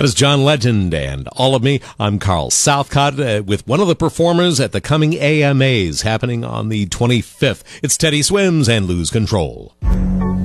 That is John Legend and All of Me. I'm Carl Southcott with one of the performers at the coming AMAs happening on the 25th. It's Teddy Swims and Lose Control.